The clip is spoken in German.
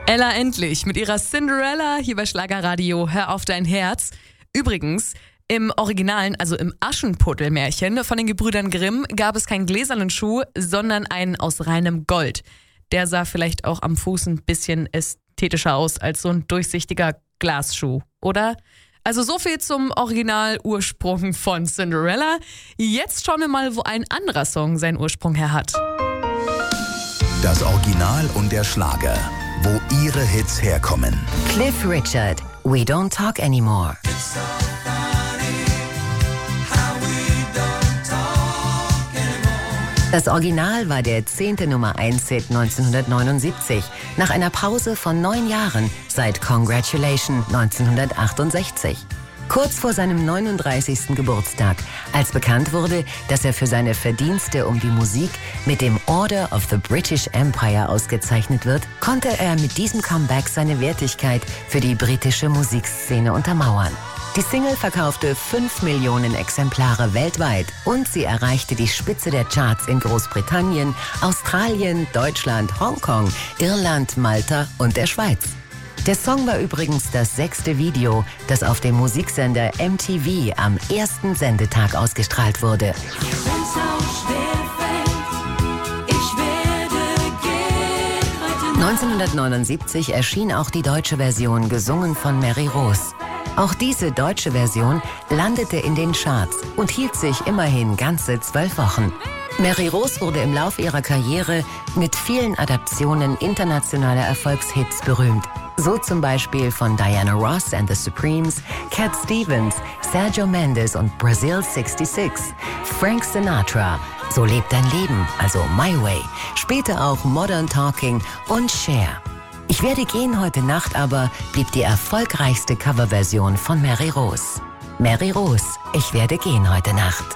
Ella Endlich mit ihrer Cinderella hier bei Schlagerradio. Hör auf dein Herz. Übrigens, im Originalen, also im Aschenputtel-Märchen von den Gebrüdern Grimm, gab es keinen gläsernen Schuh, sondern einen aus reinem Gold. Der sah vielleicht auch am Fuß ein bisschen ästhetischer aus als so ein durchsichtiger Glasschuh, oder? Also so viel zum Originalursprung von Cinderella. Jetzt schauen wir mal, wo ein anderer Song seinen Ursprung her hat. Das Original und der Schlager, wo ihre Hits herkommen. Cliff Richard, We Don't Talk Anymore. Das Original war der 10. Nummer 1 Hit 1979, nach einer Pause von 9 Jahren seit Congratulations 1968. Kurz vor seinem 39. Geburtstag, als bekannt wurde, dass er für seine Verdienste um die Musik mit dem Order of the British Empire ausgezeichnet wird, konnte er mit diesem Comeback seine Wertigkeit für die britische Musikszene untermauern. Die Single verkaufte 5 Millionen Exemplare weltweit und sie erreichte die Spitze der Charts in Großbritannien, Australien, Deutschland, Hongkong, Irland, Malta und der Schweiz. Der Song war übrigens das 6. Video, das auf dem Musiksender MTV am ersten Sendetag ausgestrahlt wurde. 1979 erschien auch die deutsche Version, gesungen von Mary Rose. Auch diese deutsche Version landete in den Charts und hielt sich immerhin ganze 12 Wochen. Mary Rose wurde im Lauf ihrer Karriere mit vielen Adaptionen internationaler Erfolgshits berühmt. So zum Beispiel von Diana Ross and the Supremes, Cat Stevens, Sergio Mendes und Brazil 66, Frank Sinatra, So lebt dein Leben, also My Way, später auch Modern Talking und Cher. Ich werde gehen heute Nacht aber blieb die erfolgreichste Coverversion von Mary Rose. Mary Rose, Ich werde gehen heute Nacht.